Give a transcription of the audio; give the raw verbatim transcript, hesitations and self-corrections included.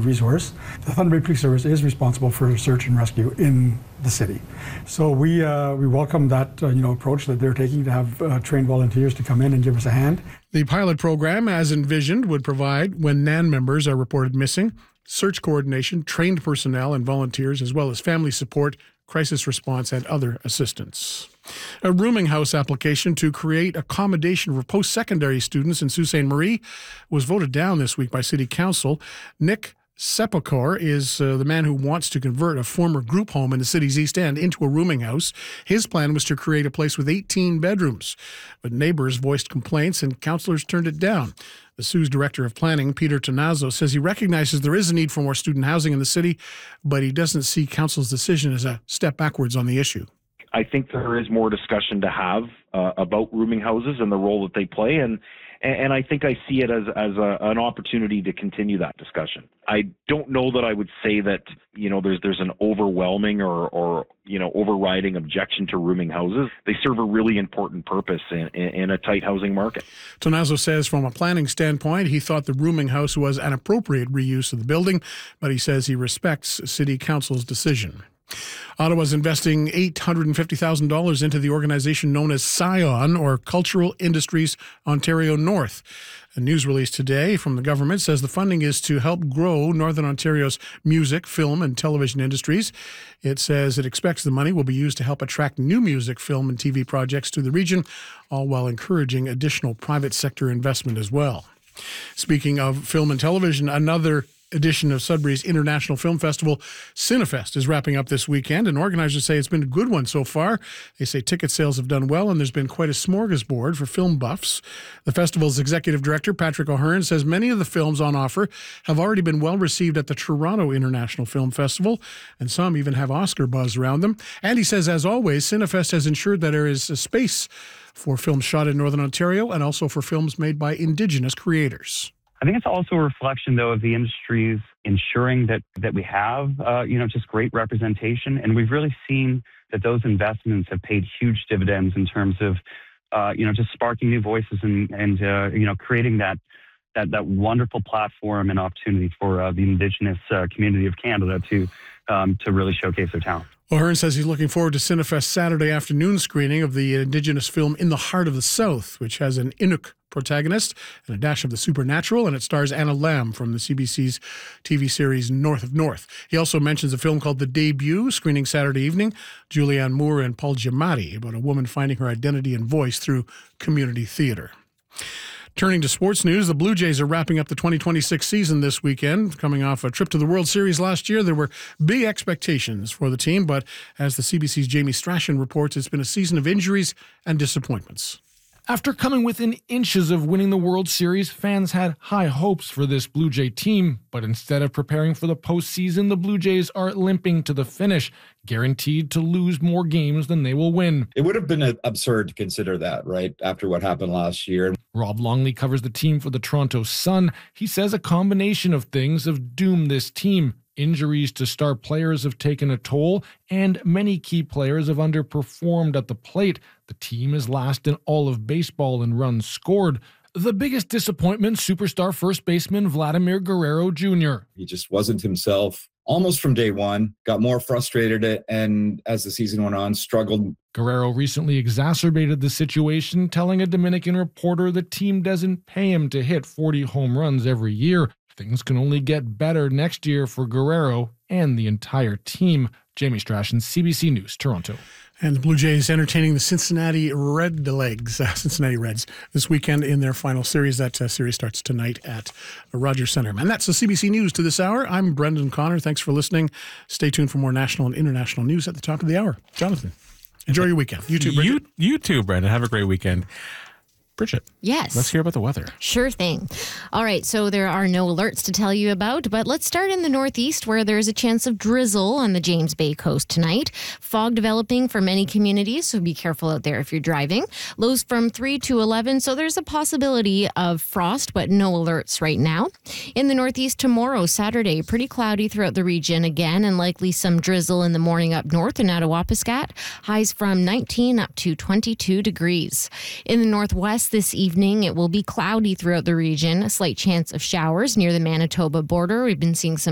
resource. The Thunder Bay Police Service is responsible for search and rescue in the city. So we uh, we welcome that uh, you know approach that they're taking to have uh, trained volunteers to come in and give us a hand. The pilot program, as envisioned, would provide, when N A N members are reported missing, search coordination, trained personnel and volunteers, as well as family support, crisis response, and other assistance. A rooming house application to create accommodation for post-secondary students in Sault Ste. Marie was voted down this week by City Council. Nick Sepulchre is uh, the man who wants to convert a former group home in the city's East End into a rooming house. His plan was to create a place with eighteen bedrooms, but neighbors voiced complaints and councillors turned it down. The S U E's Director of Planning, Peter Tonazzo, says he recognizes there is a need for more student housing in the city, but he doesn't see council's decision as a step backwards on the issue. I think there is more discussion to have uh, about rooming houses and the role that they play, and and I think I see it as as a, an opportunity to continue that discussion. I don't know that I would say that you know there's there's an overwhelming or or you know overriding objection to rooming houses. They serve a really important purpose in, in, in a tight housing market. Tonazzo says from a planning standpoint, he thought the rooming house was an appropriate reuse of the building, but he says he respects City Council's decision. Ottawa's investing eight hundred fifty thousand dollars into the organization known as Scion, or Cultural Industries Ontario North. A news release today from the government says the funding is to help grow Northern Ontario's music, film, and television industries. It says it expects the money will be used to help attract new music, film, and T V projects to the region, all while encouraging additional private sector investment as well. Speaking of film and television, another edition of Sudbury's International Film Festival, Cinefest, is wrapping up this weekend, and organizers say it's been a good one so far. They say ticket sales have done well, and there's been quite a smorgasbord for film buffs. The festival's executive director, Patrick O'Hearn, says many of the films on offer have already been well received at the Toronto International Film Festival, and some even have Oscar buzz around them. And he says, as always, Cinefest has ensured that there is a space for films shot in Northern Ontario and also for films made by Indigenous creators. I think it's also a reflection, though, of the industries ensuring that that we have, uh, you know, just great representation. And we've really seen that those investments have paid huge dividends in terms of, uh, you know, just sparking new voices and, and uh, you know, creating that that that wonderful platform and opportunity for uh, the Indigenous uh, community of Canada to um, to really showcase their talent. O'Hearn says he's looking forward to Cinefest's Saturday afternoon screening of the Indigenous film In the Heart of the South, which has an Inuk protagonist and a dash of the supernatural, and it stars Anna Lamb from the C B C's T V series North of North. He also mentions a film called The Debut, screening Saturday evening, Julianne Moore and Paul Giamatti, about a woman finding her identity and voice through community theater. Turning to sports news, the Blue Jays are wrapping up the twenty twenty-six season this weekend. Coming off a trip to the World Series last year, there were big expectations for the team, but as the C B C's Jamie Strachan reports, it's been a season of injuries and disappointments. After coming within inches of winning the World Series, fans had high hopes for this Blue Jay team, but instead of preparing for the postseason, the Blue Jays are limping to the finish, guaranteed to lose more games than they will win. It would have been absurd to consider that, right, after what happened last year. Rob Longley covers the team for the Toronto Sun. He says a combination of things have doomed this team. Injuries to star players have taken a toll, and many key players have underperformed at the plate. The team is last in all of baseball in runs scored. The biggest disappointment, superstar first baseman Vladimir Guerrero Junior He just wasn't himself almost from day one, got more frustrated, and as the season went on, struggled. Guerrero recently exacerbated the situation, telling a Dominican reporter the team doesn't pay him to hit forty home runs every year. Things can only get better next year for Guerrero and the entire team. Jamie Strachan, C B C News, Toronto. And the Blue Jays entertaining the Cincinnati Redlegs, uh, Cincinnati Reds, this weekend in their final series. That uh, series starts tonight at Rogers Centre. And that's the C B C News to this hour. I'm Brendan Connor. Thanks for listening. Stay tuned for more national and international news at the top of the hour. Jonathan, enjoy your weekend. You too, Bridget. You, you too, Brendan. Have a great weekend. Bridget. Yes. Let's hear about the weather. Sure thing. All right, so there are no alerts to tell you about, but let's start in the northeast where there's a chance of drizzle on the James Bay coast tonight. Fog developing for many communities, so be careful out there if you're driving. Lows from three to eleven, so there's a possibility of frost, but no alerts right now. In the northeast tomorrow, Saturday, pretty cloudy throughout the region again, and likely some drizzle in the morning up north in Attawapiskat. Highs from nineteen up to twenty-two degrees. In the northwest this evening, it will be cloudy throughout the region. A slight chance of showers near the Manitoba border. We've been seeing some